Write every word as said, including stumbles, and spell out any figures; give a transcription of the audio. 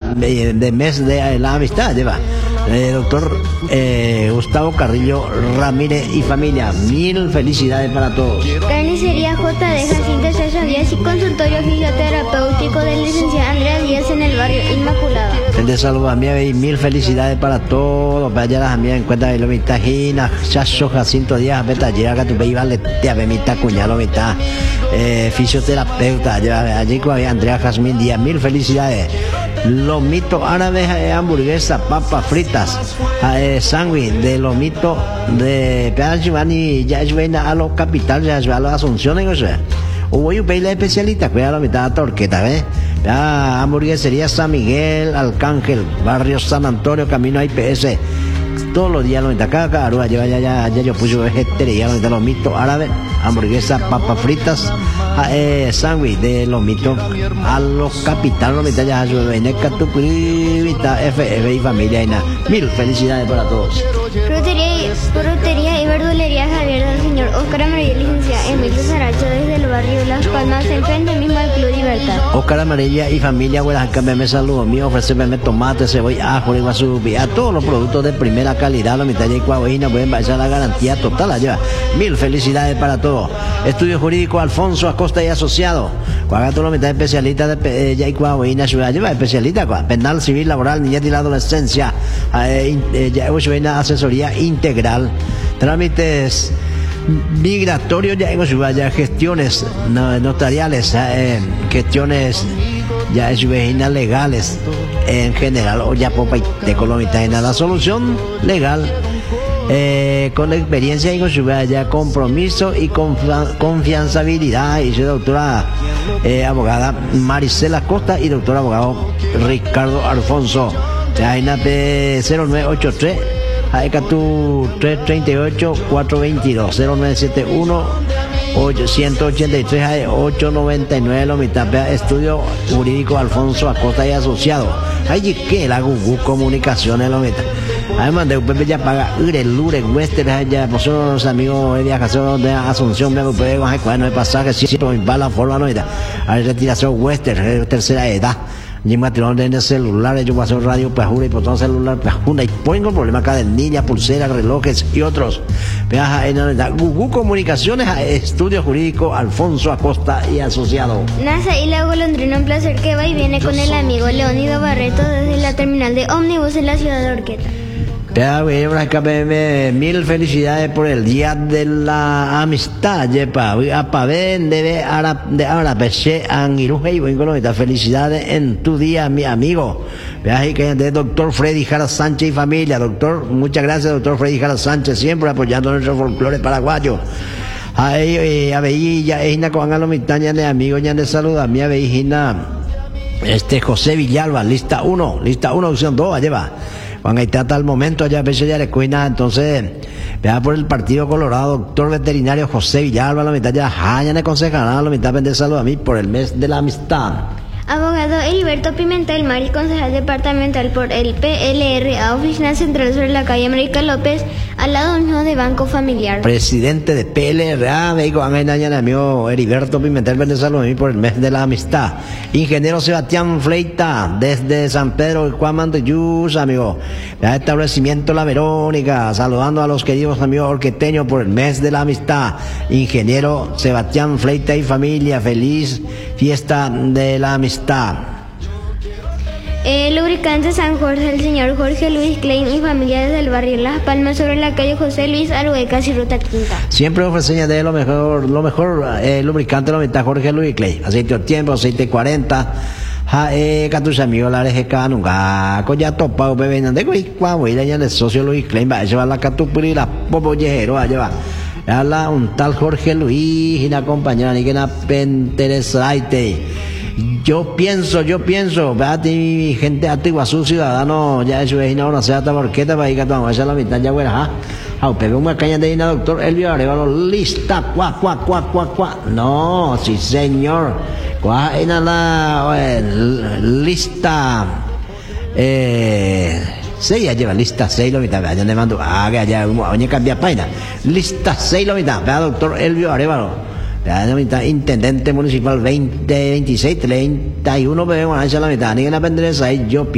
de, de mes de la amistad, lleva. Eh, doctor eh, Gustavo Carrillo Ramírez y familia, mil felicidades para todos. Carnicería J de Jacinto César Díaz y consultorio fisioterapéutico del licenciado Andrea Díaz en el barrio Inmaculada. El de salud a mí y mil felicidades para todos. Vaya las amigas en cuenta de lo mitad Gina, Chacho Jacinto Díaz, beta llega tu país vale te ave mitad cuñado mitad eh, fisioterapeuta allí con Andrea Jazmín Díaz, mil felicidades. Lomito árabe, eh, hamburguesa, papas fritas, eh, sándwich de lomito de Peachivani, ya es buena a los capitales, ya es a las Asunciones, o sea. Hubo yo pedí la especialista, cuida la mitad de torqueta, ¿ves? Ya, hamburguesería San Miguel, Arcángel, barrio San Antonio, camino a I P S. Todos los días lo mitad, cada carúa, ya, ya, ya, ya yo puse vegetería, lo mitad lomito árabe, hamburguesa, papas fritas, eh, sándwich de lomito a los capitales, lo mitad ya, yo venía Catupurita, F F y familia, y nada. Mil felicidades para todos. Frutería, frutería y verdulería Javier del señor Oscar Amarilla, licenciada Emilio Saracho desde el barrio Las Palmas, enfrente mismo al Club Libertad. Oscar Amarilla y familia, buenas cambios, me saludo mío, ofrecerme tomate, cebolla, ajo, iguazú, a todos los productos de primera calidad, la mitad de Coahuila, pueden pasar la garantía total allá. Mil felicidades para todos. Estudio Jurídico Alfonso Acosta y Asociado. Cuagato la mitad de especialista de ya Coahuila, ciudad lleva especialista, penal, civil, laboral, niñez y la adolescencia, ya asesoría integral, trámites migratorios, ya en ciudad, ya gestiones notariales, eh, gestiones ya es legales en general, o ya popa y de Colombia en la solución legal eh, con experiencia y con su ya compromiso y confi- confianzabilidad, y su doctora eh, abogada Maricela Costa y doctor abogado Ricardo Alfonso. cero nueve ocho tres Aecatu tres treinta y ocho cuatrocientos veintidós cero nueve siete uno ciento ochenta y tres ocho noventa y nueve lo mitad Estudio Jurídico Alfonso Acosta y Asociado. Allí que la Gugu Comunicaciones lo mitad. Además de Pepe ya paga Ure, Lure, Wester, ya pues son los amigos de viajación de Asunción, me puede bajar no hay pasaje, siempre va la forma no está. Hay retiración Wester, tercera edad. Y matrimonio de el celular, yo voy a hacer radio, pues jura y botón celular, pues jura y pongo problema acá de niña, pulseras, relojes y otros. Viaja en la Gugu Comunicaciones, Estudio Jurídico Alfonso Acosta y Asociado. NASA y la golondrina, un placer que va y viene con el amigo Leonido Barreto desde la terminal de ómnibus en la ciudad de Orqueta. Mil felicidades por el día de la amistad, yepa. Apaven debe de ahora peche angiruja y bueno, felicidades en tu día, mi amigo. Viaje que de doctor Freddy Jara Sánchez y familia. Doctor, muchas gracias, doctor Freddy Jara Sánchez, siempre apoyando nuestro folclore paraguayo. Ahí, a ver, ya es una con alomitaña de amigos, ya le saluda a mi abejina, este José Villalba, lista uno, lista uno, opción dos, lleva. Juan ahí está al momento, ya a veces ya le cuina, entonces, vea por el Partido Colorado, doctor veterinario José Villalba, la mitad ya, ya le aconsejará, la mitad vende salud a mí por el mes de la amistad. Abogado Heriberto Pimentel Mari, concejal departamental por el P L R A, oficina central sobre la calle América López, al lado mismo de Banco Familiar. Presidente de P L R A, me dijo, amigo Heriberto Pimentel vende salud a mí por el mes de la amistad. Ingeniero Sebastián Fleita, desde San Pedro de Cuamantayús, amigo. Establecimiento La Verónica, saludando a los queridos amigos orqueteños por el mes de la amistad. Ingeniero Sebastián Fleita y familia, feliz fiesta de la amistad. El lubricante San Jorge, el señor Jorge Luis Klein y familia desde el barrio Las Palmas sobre la calle José Luis Arguecas y Ruta Quinta. Siempre ofrecen de lo mejor, lo mejor eh, lubricante lo mitad Jorge Luis Klein. Aceite de tiempo, aceite cuarenta. Ja, eh, que tus amigos la rejeca nunca, ya topado, bebé, de Guaycuahuila, ya el socio Luis Klein, va a llevar la catupuri, la popollejero, va a llevar. A un tal Jorge Luis y una compañera, ni que una penteresaite. Yo pienso, yo pienso, veate gente antigua, su ciudadano, ya es vecino, no sea taborqueta, para ir a tomar la mitad, ya güera, ja. Ah, pegó una caña de ina, doctor Elvio Arevalo, lista, cuá, cuá, cuá, cuá, cuá. No, sí, señor. Cuá, ina la, eh, lista, eh, seis, ya lleva lista seis, lo mitad, ya le mando, ah, que ya, oye, cambia paina. Lista seis, lo mitad, vea, doctor Elvio Arevalo. La mitad, intendente municipal veinte, veintiséis, treinta y uno, pero bueno, esa es la mitad, ni que la pendencia ahí, yo